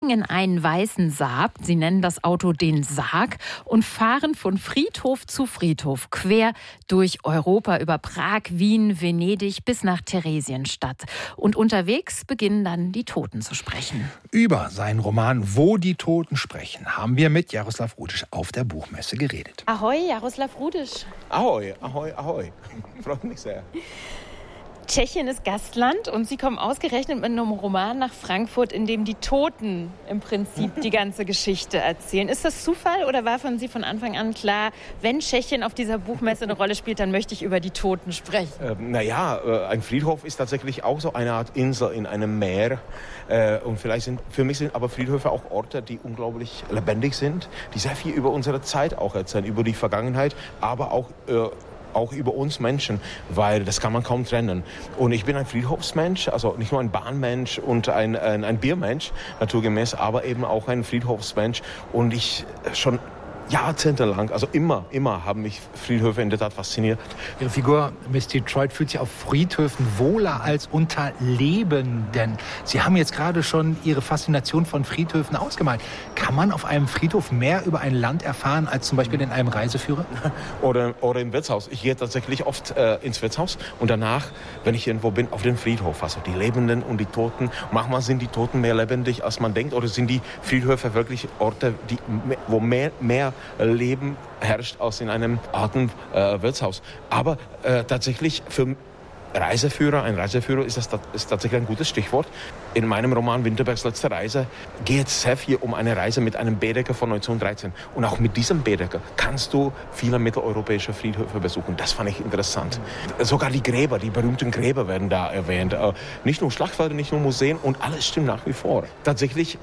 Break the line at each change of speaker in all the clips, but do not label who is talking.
steigen in einen weißen Saab, sie nennen das Auto den Sarg, und fahren von Friedhof zu Friedhof quer durch Europa über Prag, Wien, Venedig bis nach Theresienstadt. Und unterwegs beginnen dann die Toten zu sprechen.
Über seinen Roman Wo die Toten sprechen haben wir mit Jaroslav Rudisch auf der Buchmesse geredet.
Ahoi, Jaroslav Rudisch.
Ahoi, ahoi, ahoi. Freut mich sehr.
Tschechien ist Gastland und Sie kommen ausgerechnet mit einem Roman nach Frankfurt, in dem die Toten im Prinzip die ganze Geschichte erzählen. Ist das Zufall oder war von Sie von Anfang an klar, wenn Tschechien auf dieser Buchmesse eine Rolle spielt, dann möchte ich über die Toten sprechen?
Ein Friedhof ist tatsächlich auch so eine Art Insel in einem Meer. Und für mich sind aber Friedhöfe auch Orte, die unglaublich lebendig sind, die sehr viel über unsere Zeit auch erzählen, über die Vergangenheit, aber auch über uns Menschen, weil das kann man kaum trennen. Und ich bin ein Friedhofsmensch, also nicht nur ein Bahnmensch und ein Biermensch, naturgemäß, aber eben auch ein Friedhofsmensch. Und ich schon jahrzehntelang, also immer haben mich Friedhöfe in der Tat fasziniert.
Ihre Figur, Miss Detroit, fühlt sich auf Friedhöfen wohler als unter Lebenden. Sie haben jetzt gerade schon Ihre Faszination von Friedhöfen ausgemalt. Kann man auf einem Friedhof mehr über ein Land erfahren als zum Beispiel in einem Reiseführer?
Oder im Wirtshaus. Ich gehe tatsächlich oft ins Wirtshaus und danach, wenn ich irgendwo bin, auf den Friedhof. Also die Lebenden und die Toten. Manchmal sind die Toten mehr lebendig, als man denkt. Oder sind die Friedhöfe wirklich Orte, wo mehr Leben herrscht als in einem alten Wirtshaus. Aber tatsächlich für ein Reiseführer ist tatsächlich ein gutes Stichwort. In meinem Roman Winterbergs letzte Reise geht es sehr viel um eine Reise mit einem Baedeker von 1913. Und auch mit diesem Baedeker kannst du viele mitteleuropäische Friedhöfe besuchen. Das fand ich interessant. Sogar die Gräber, die berühmten Gräber werden da erwähnt. Nicht nur Schlachtfelder, nicht nur Museen und alles stimmt nach wie vor. Tatsächlich,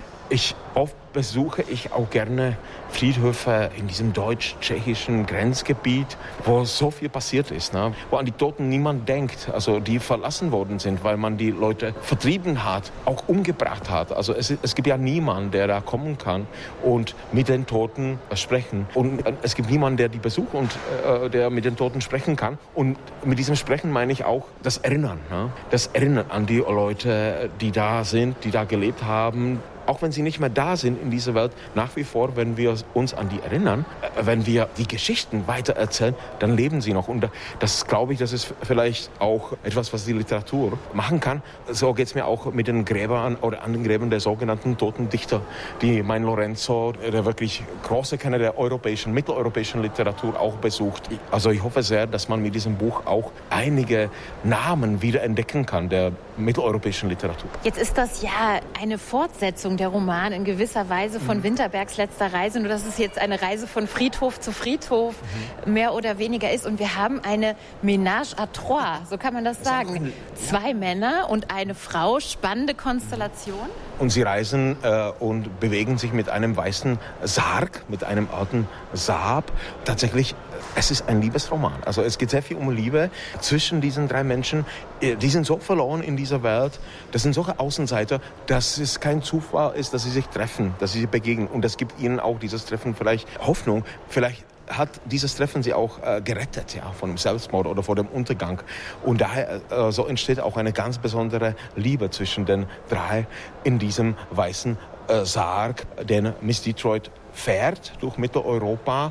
besuche ich auch gerne Friedhöfe in diesem deutsch-tschechischen Grenzgebiet, wo so viel passiert ist, ne? Wo an die Toten niemand denkt, also die verlassen worden sind, weil man die Leute vertrieben hat, auch umgebracht hat. Also es gibt ja niemanden, der da kommen kann und mit den Toten sprechen. Und es gibt niemanden, der die besucht und der mit den Toten sprechen kann. Und mit diesem Sprechen meine ich auch das Erinnern, ne? Das Erinnern an die Leute, die da sind, die da gelebt haben. Auch wenn sie nicht mehr da sind in dieser Welt, nach wie vor, wenn wir uns an die erinnern, wenn wir die Geschichten weitererzählen, dann leben sie noch. Und das, glaube ich, das ist vielleicht auch etwas, was die Literatur machen kann. So geht es mir auch mit den Gräbern oder an den Gräbern der sogenannten toten Dichter, die mein Lorenzo, der wirklich große Kenner der mitteleuropäischen Literatur, auch besucht. Also ich hoffe sehr, dass man mit diesem Buch auch einige Namen wieder entdecken kann der mitteleuropäischen Literatur.
Jetzt ist das ja eine Fortsetzung der Roman in gewisser Weise von Winterbergs letzter Reise, nur dass es jetzt eine Reise von Friedhof zu Friedhof mehr oder weniger ist. Und wir haben eine Ménage à trois, so kann man das sagen. 2 Männer und eine Frau, spannende Konstellation.
Und sie reisen und bewegen sich mit einem weißen Sarg, mit einem alten Saab. Tatsächlich, es ist ein Liebesroman. Also es geht sehr viel um Liebe zwischen diesen 3 Menschen. Die sind so verloren in dieser Welt. Das sind solche Außenseiter, dass es kein Zufall ist, dass sie sich treffen, dass sie sich begegnen. Und das gibt ihnen auch, dieses Treffen, vielleicht Hoffnung. Vielleicht hat dieses Treffen sie auch gerettet, ja, von dem Selbstmord oder vor dem Untergang. Und daher so entsteht auch eine ganz besondere Liebe zwischen den 3 in diesem weißen Sarg, den Miss Detroit fährt durch Mitteleuropa.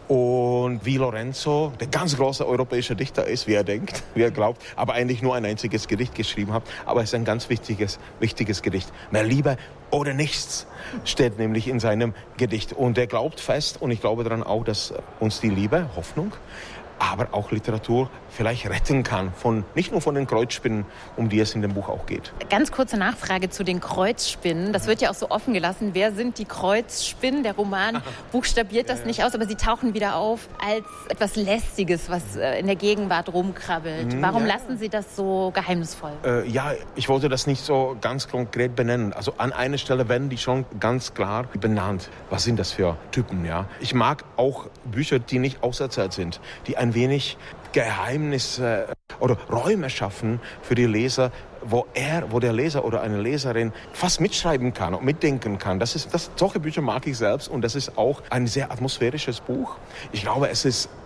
Und wie Lorenzo, der ganz große europäische Dichter ist, wie er denkt, wie er glaubt, aber eigentlich nur ein einziges Gedicht geschrieben hat. Aber es ist ein ganz wichtiges Gedicht. Mehr Liebe oder nichts steht nämlich in seinem Gedicht. Und er glaubt fest, und ich glaube daran auch, dass uns die Liebe, Hoffnung, aber auch Literatur vielleicht retten kann, nicht nur von den Kreuzspinnen, um die es in dem Buch auch geht.
Ganz kurze Nachfrage zu den Kreuzspinnen. Das wird ja auch so offen gelassen. Wer sind die Kreuzspinnen? Der Roman buchstabiert das nicht aus, aber sie tauchen wieder auf als etwas Lästiges, was in der Gegenwart rumkrabbelt. Warum lassen Sie das so geheimnisvoll?
Ich wollte das nicht so ganz konkret benennen. Also an einer Stelle werden die schon ganz klar benannt. Was sind das für Typen? Ja? Ich mag auch Bücher, die nicht auserzählt sind, die ein wenig Geheimnisse oder Räume schaffen für die Leser, wo der Leser oder eine Leserin fast mitschreiben kann und mitdenken kann. Solche Bücher mag ich selbst und das ist auch ein sehr atmosphärisches Buch. Ich glaube, es ist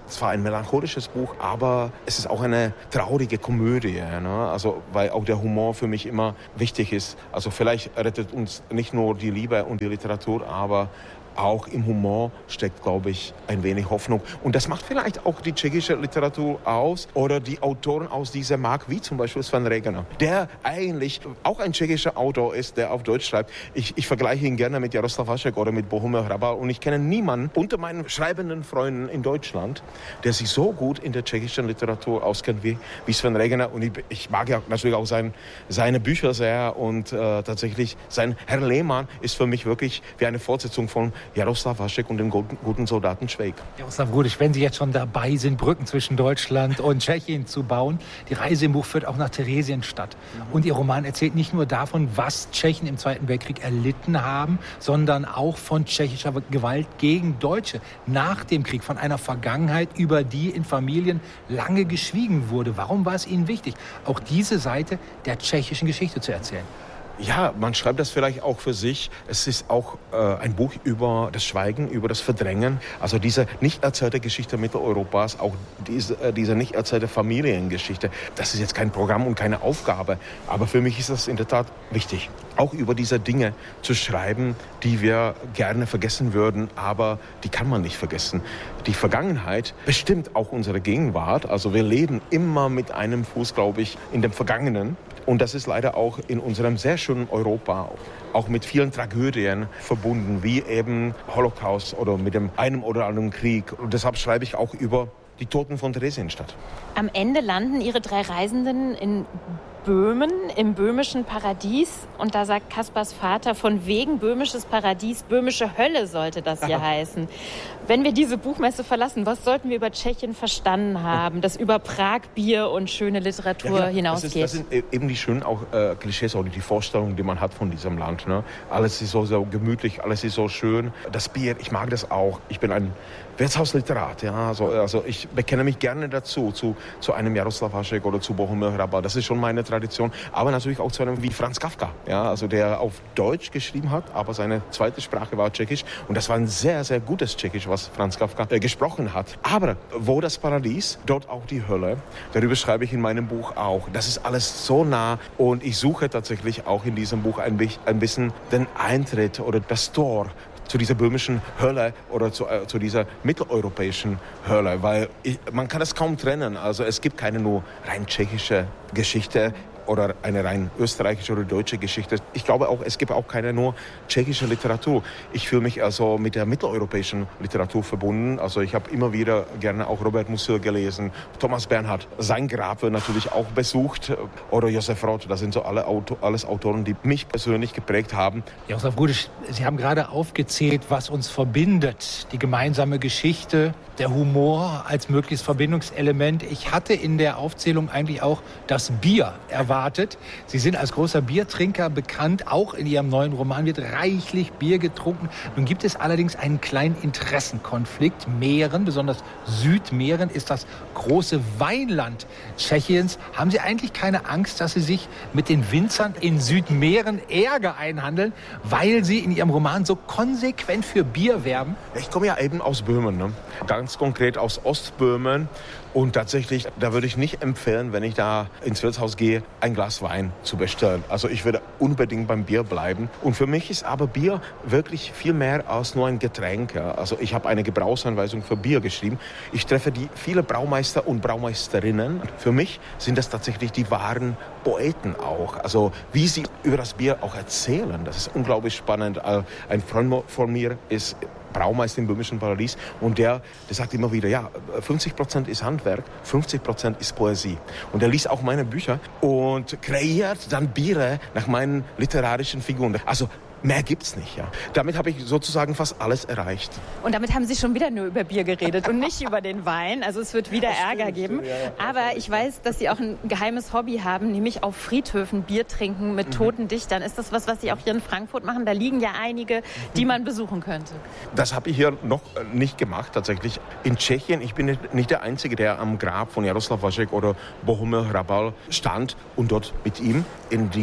zwar ein melancholisches Buch, aber es ist auch eine traurige Komödie, ne? Also, weil auch der Humor für mich immer wichtig ist. Also vielleicht rettet uns nicht nur die Liebe und die Literatur, aber auch im Humor steckt, glaube ich, ein wenig Hoffnung. Und das macht vielleicht auch die tschechische Literatur aus oder die Autoren aus dieser Mark, wie zum Beispiel Sven Regener, der eigentlich auch ein tschechischer Autor ist, der auf Deutsch schreibt. Ich vergleiche ihn gerne mit Jaroslav Hašek oder mit Bohumil Hrabal und ich kenne niemanden unter meinen schreibenden Freunden in Deutschland, der sich so gut in der tschechischen Literatur auskennt wie Sven Regener. Und ich mag ja natürlich auch seine Bücher sehr und tatsächlich sein Herr Lehmann ist für mich wirklich wie eine Fortsetzung von Jaroslav Hašek und den guten Soldaten Schweig.
Jaroslav Grudisch, wenn Sie jetzt schon dabei sind, Brücken zwischen Deutschland und Tschechien zu bauen, die Reise im Buch führt auch nach Theresienstadt. Und Ihr Roman erzählt nicht nur davon, was Tschechen im Zweiten Weltkrieg erlitten haben, sondern auch von tschechischer Gewalt gegen Deutsche nach dem Krieg, von einer Vergangenheit, über die in Familien lange geschwiegen wurde. Warum war es Ihnen wichtig, auch diese Seite der tschechischen Geschichte zu erzählen?
Ja, man schreibt das vielleicht auch für sich. Es ist auch ein Buch über das Schweigen, über das Verdrängen. Also diese nicht erzählte Geschichte Mitteleuropas, auch diese nicht erzählte Familiengeschichte. Das ist jetzt kein Programm und keine Aufgabe. Aber für mich ist das in der Tat wichtig, auch über diese Dinge zu schreiben, die wir gerne vergessen würden, aber die kann man nicht vergessen. Die Vergangenheit bestimmt auch unsere Gegenwart. Also wir leben immer mit einem Fuß, glaube ich, in dem Vergangenen. Und das ist leider auch in unserem sehr schönen Europa auch mit vielen Tragödien verbunden, wie eben Holocaust oder mit einem oder anderen Krieg. Und deshalb schreibe ich auch über die Toten von Theresienstadt.
Am Ende landen Ihre 3 Reisenden in Böhmen, im böhmischen Paradies. Und da sagt Kaspars Vater, von wegen böhmisches Paradies, böhmische Hölle sollte das hier heißen. Wenn wir diese Buchmesse verlassen, was sollten wir über Tschechien verstanden haben, das über Prag, Bier und schöne Literatur hinausgeht?
Das sind eben die schönen auch Klischees oder die Vorstellungen, die man hat von diesem Land. Ne? Alles ist so gemütlich, alles ist so schön. Das Bier, ich mag das auch. Ich bin ein Wirtshausliterat. Ja? Also ich bekenne mich gerne dazu, zu einem Jaroslav Hašek oder zu Bohumil Hrabal. Das ist schon meine Tradition. Aber natürlich auch zu einem wie Franz Kafka, ja? Also der auf Deutsch geschrieben hat, aber seine zweite Sprache war Tschechisch. Und das war ein sehr, sehr gutes Tschechisch, was Franz Kafka gesprochen hat. Aber wo das Paradies, dort auch die Hölle. Darüber schreibe ich in meinem Buch auch. Das ist alles so nah. Und ich suche tatsächlich auch in diesem Buch ein bisschen den Eintritt oder das Tor zu dieser böhmischen Hölle oder zu dieser mitteleuropäischen Hölle, weil man kann es kaum trennen. Also es gibt keine nur rein tschechische Geschichte oder eine rein österreichische oder deutsche Geschichte. Ich glaube auch, es gibt auch keine nur tschechische Literatur. Ich fühle mich also mit der mitteleuropäischen Literatur verbunden. Also ich habe immer wieder gerne auch Robert Musil gelesen, Thomas Bernhard, sein Grab wird natürlich auch besucht oder Josef Roth. Das sind so alles Autoren, die mich persönlich geprägt haben.
Jaroslav Grudisch, Sie haben gerade aufgezählt, was uns verbindet. Die gemeinsame Geschichte, der Humor als mögliches Verbindungselement. Ich hatte in der Aufzählung eigentlich auch das Bier erwartet. Sie sind als großer Biertrinker bekannt. Auch in Ihrem neuen Roman wird reichlich Bier getrunken. Nun gibt es allerdings einen kleinen Interessenkonflikt. Mähren, besonders Südmähren, ist das große Weinland Tschechiens. Haben Sie eigentlich keine Angst, dass Sie sich mit den Winzern in Südmähren Ärger einhandeln, weil Sie in Ihrem Roman so konsequent für Bier werben?
Ich komme ja eben aus Böhmen, ne? Ganz konkret aus Ostböhmen. Und tatsächlich, da würde ich nicht empfehlen, wenn ich da ins Wirtshaus gehe, ein Glas Wein zu bestellen. Also ich würde unbedingt beim Bier bleiben. Und für mich ist aber Bier wirklich viel mehr als nur ein Getränk. Ja. Also ich habe eine Gebrauchsanweisung für Bier geschrieben. Ich treffe viele Braumeister und Braumeisterinnen. Für mich sind das tatsächlich die wahren Poeten auch. Also wie sie über das Bier auch erzählen, das ist unglaublich spannend. Ein Freund von mir ist Braumeister im böhmischen Paradies und der sagt immer wieder, ja, 50% ist Handwerk, 50% ist Poesie. Und er liest auch meine Bücher und kreiert dann Biere nach meinen literarischen Figuren. Also mehr gibt's nicht, ja. Damit habe ich sozusagen fast alles erreicht.
Und damit haben Sie schon wieder nur über Bier geredet und nicht über den Wein. Also es wird wieder Ärger geben. Aber ich weiß, dass Sie auch ein geheimes Hobby haben, nämlich auf Friedhöfen Bier trinken mit toten Dichtern. Ist das was Sie auch hier in Frankfurt machen? Da liegen ja einige, die man besuchen könnte.
Das habe ich hier noch nicht gemacht, tatsächlich. In Tschechien, ich bin nicht der Einzige, der am Grab von Jaroslav Hašek oder Bohumil Hrabal stand und dort mit ihm in die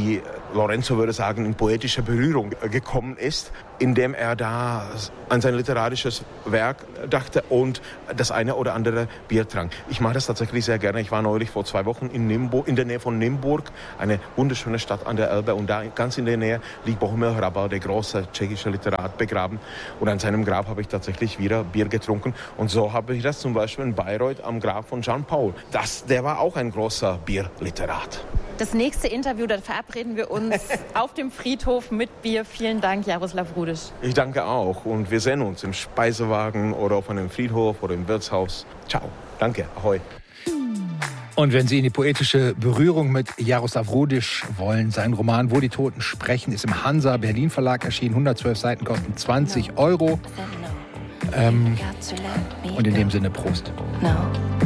Lorenzo würde sagen, in poetische Berührung gekommen ist, indem er da an sein literarisches Werk dachte und das eine oder andere Bier trank. Ich mache das tatsächlich sehr gerne. Ich war neulich vor 2 Wochen in der Nähe von Nymburk, eine wunderschöne Stadt an der Elbe, und da ganz in der Nähe liegt Bohumil Hrabal, der große tschechische Literat, begraben, und an seinem Grab habe ich tatsächlich wieder Bier getrunken, und so habe ich das zum Beispiel in Bayreuth am Grab von Jean Paul. Der war auch ein großer Bierliterat.
Das nächste Interview, da verabreden wir uns auf dem Friedhof mit Bier. Vielen Dank, Jaroslav Rudisch.
Ich danke auch, und wir sehen uns im Speisewagen oder auf einem Friedhof oder im Wirtshaus. Ciao. Danke. Ahoi.
Und wenn Sie in die poetische Berührung mit Jaroslav Rudisch wollen, sein Roman Wo die Toten sprechen ist im Hansa Berlin Verlag erschienen. 112 Seiten kosten 20 €. Und in dem Sinne Prost.
No.